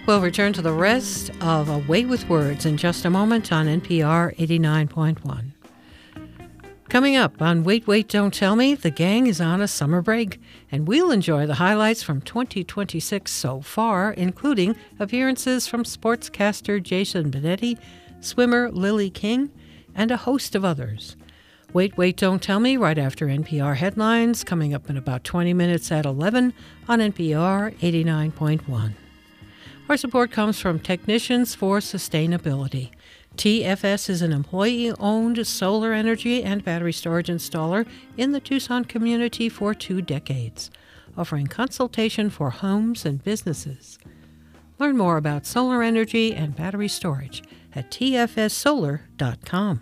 We'll return to the rest of A Way with Words in just a moment on NPR 89.1. Coming up on Wait, Wait, Don't Tell Me, the gang is on a summer break, and we'll enjoy the highlights from 2026 so far, including appearances from sportscaster Jason Benetti, swimmer Lily King, and a host of others. Wait, Wait, Don't Tell Me right after NPR headlines, coming up in about 20 minutes at 11 on NPR 89.1. Our support comes from Technicians for Sustainability. TFS is an employee-owned solar energy and battery storage installer in the Tucson community for 2 decades, offering consultation for homes and businesses. Learn more about solar energy and battery storage at tfssolar.com.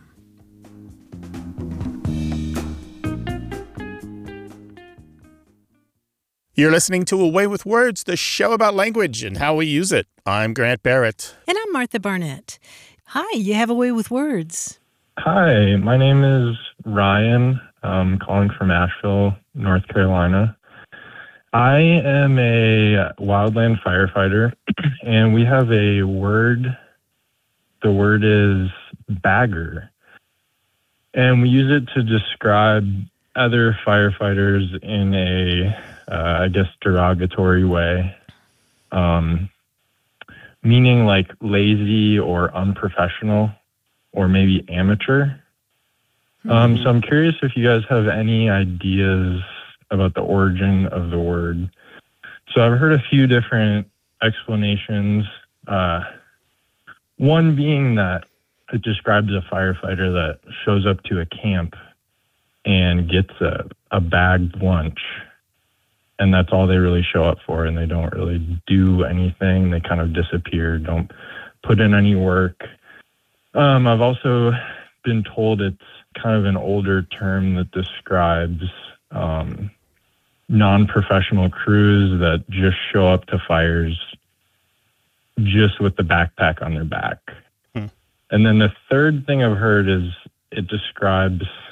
You're listening to A Way with Words, the show about language and how we use it. I'm Grant Barrett. And I'm Martha Barnett. Hi, you have A Way with Words. Hi, my name is Ryan. I'm calling from Asheville, North Carolina. I am a wildland firefighter, and we have a word. The word is bagger. And we use it to describe other firefighters in a, derogatory way. Meaning like lazy or unprofessional or maybe amateur. So I'm curious if you guys have any ideas about the origin of the word. So I've heard a few different explanations. One being that it describes a firefighter that shows up to a camp and gets a bagged lunch. And that's all they really show up for, and they don't really do anything. They kind of disappear, don't put in any work. I've also been told it's kind of an older term that describes non-professional crews that just show up to fires just with the backpack on their back. And then the third thing I've heard is it describes